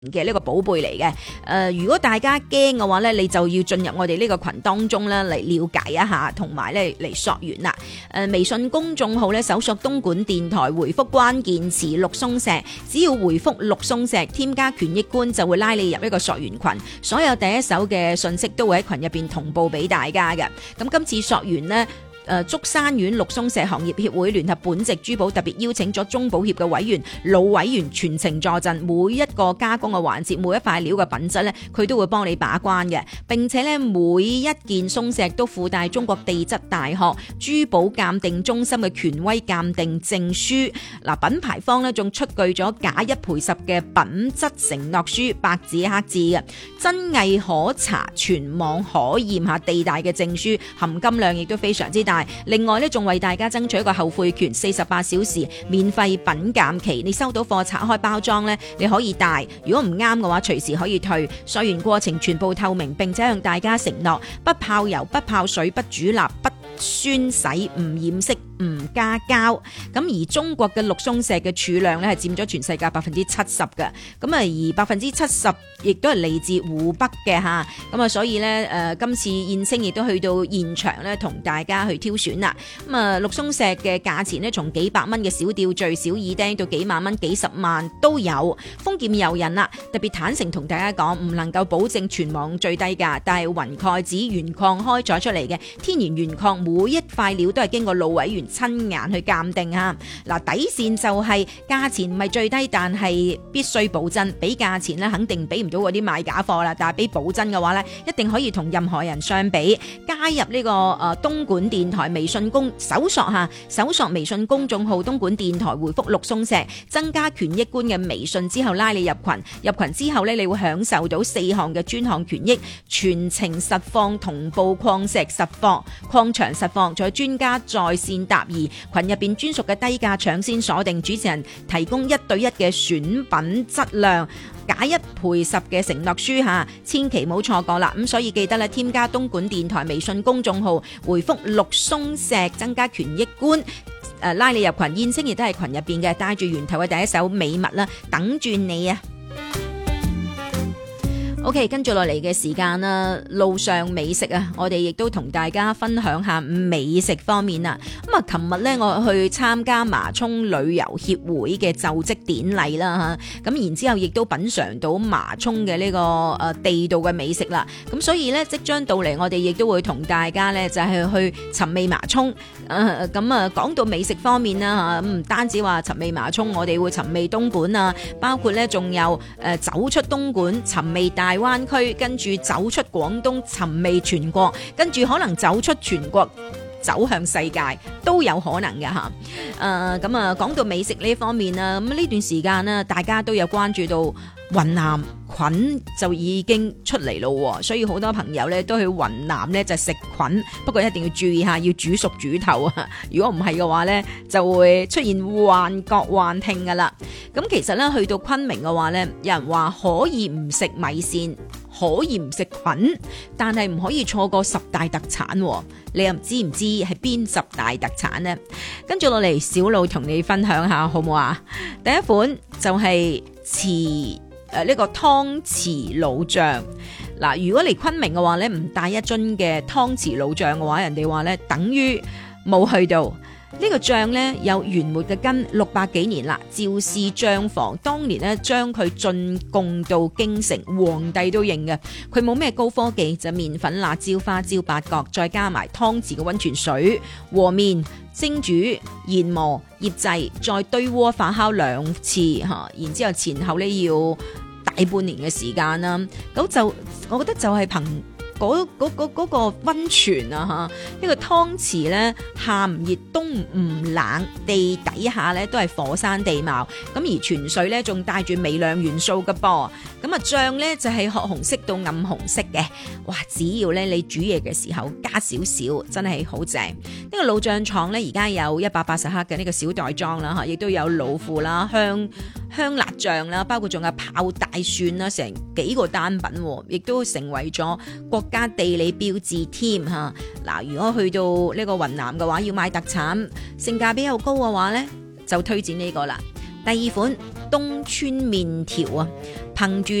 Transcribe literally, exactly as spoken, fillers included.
嘅呢個寶貝嚟嘅。誒、呃，如果大家驚嘅話咧，你就要進入我哋呢個群當中咧嚟了解一下，同埋咧嚟索源啦。誒、呃，微信公眾號咧搜索東莞電台，回覆關鍵詞陸松石，只要回覆陸松石，添加權益官就會拉你入一個索源群，所有第一手嘅信息都會喺群入邊同步俾大家嘅。咁今次索源呢。誒，竹山縣陸松石行業協會聯合本席珠寶特別邀請咗中保協嘅委員、老委員全程助陣，每一個加工嘅環節，每一塊料嘅品質咧，佢都會幫你把關嘅。並且咧，每一件松石都附帶中國地質大學珠寶鑑定中心嘅權威鑑定證書。嗱，品牌方咧仲出具咗假一賠十嘅品質承諾書，白紙黑字嘅，真偽可查，全網可驗下地大嘅證書，含金量亦都非常之大。另外咧，仲為大家爭取一個後悔權，四十八小時免費品鑑期。你收到貨拆開包裝咧，你可以帶，如果唔啱嘅話，隨時可以退。索源過程全部透明，並且向大家承諾不泡油、不泡水、不煮蠟、不酸洗、唔染色、唔加膠。咁而中國嘅陸松石嘅儲量咧係佔咗全世界百分之七十嘅。咁啊，而百分之七十亦都係嚟自湖北嘅吓。咁啊，所以咧誒、呃，今次燕青亦都去到現場咧，同大家去挑選啦。咁啊，陸松石嘅價錢咧，從幾百蚊嘅小吊墜、小耳釘到幾萬蚊、幾十萬都有。豐儉由人啦，特別坦誠同大家講，唔能夠保證全網最低價，但係雲蓋指原礦開採出嚟嘅天然原礦，每一塊料都係經過老委員親眼去鑑定啊！嗱，底線就係價錢唔係最低，但係必須保真。俾價錢咧，肯定俾唔到嗰啲賣假貨啦。但係俾保真嘅話咧，一定可以同任何人相比。加入呢、這個誒、呃、東莞電台微信公搜索下，搜索微信公眾號東莞電台，回覆陸松石，增加權益官嘅微信之後拉你入群。入群之後咧，你會享受到四項嘅專項權益：全程實況同步礦石實貨、礦場實況，仲有專家在線答疑。群入邊專屬嘅低價搶先鎖定，主持人提供一對一嘅選品質量，假一賠十嘅承諾書吓，千祈唔好錯過啦！咁所以記得咧，添加東莞電台微信公眾號，回覆陸松石，增加權益官，誒拉你入群。燕青亦都係群入邊嘅，帶住源頭嘅第一手美物啦，等住你啊！OK， 跟住落嚟嘅時間啦，路上美食啊，我哋亦都同大家分享下美食方面啦。咁啊，琴日咧我去參加麻涌旅遊協會嘅就職典禮啦吓，咁然之後亦都品嘗到麻涌嘅呢個誒地道嘅美食啦。咁所以咧，即將到嚟，我哋亦都會同大家咧就係去尋味麻涌。誒咁啊，講到美食方面啦吓，唔單止話尋味麻涌，我哋會尋味東莞啊，包括咧仲有誒走出東莞尋味大灣區，跟住走出廣東尋味全國，跟住可能走出全國走向世界都有可能嘅吓。誒咁啊，講到美食呢方面啊，咁呢段時間呢，大家都有關注到雲南菌就已經出嚟咯，所以好多朋友咧都去雲南咧就食菌，不過一定要注意下，要煮熟煮透啊！如果唔係嘅話咧，就會出現幻覺幻聽噶啦。咁其實咧去到昆明嘅話咧，有人話可以唔食米線，可以唔食菌，但係唔可以錯過十大特產。你又知唔知係邊十大特產呢？跟住落嚟，小路同你分享下好唔好啊？第一款就係糍。誒、呃，呢、這個湯匙老醬嗱，如果嚟昆明嘅話咧，唔帶一樽嘅湯匙老醬嘅話，人哋話咧等於冇去到。呢、這個醬咧有元末嘅根，六百幾年啦。趙氏醬房當年咧將佢進貢到京城，皇帝都認嘅。佢冇咩高科技，就麵粉、辣椒、花椒、八角，再加埋湯匙嘅溫泉水和麵蒸煮、研磨、醃製，再堆鍋發酵兩次吓，然之後前後咧要大半年嘅時間啦。咁就我覺得就係憑嗰嗰嗰嗰個溫泉啊吓，呢個湯匙咧夏唔熱冬唔冷，地底下咧都係火山地貌，咁而泉水咧仲帶住微量元素嘅噃。咁啊醬咧就係褐紅色到暗紅色嘅，哇！只要咧你煮嘢嘅時候加少少，真係好正。呢個老醬廠咧而家有一百八十克嘅呢個小袋裝啦吓，亦都有老腐啦、香香辣醬啦，包括仲有泡大蒜啦，成幾個單品，亦都成為咗國家地理標誌添吓。嗱，如果去到呢個雲南嘅話，要買特產，性價比又高嘅話咧，就推薦呢個啦。第二款東川麵條啊， 憑住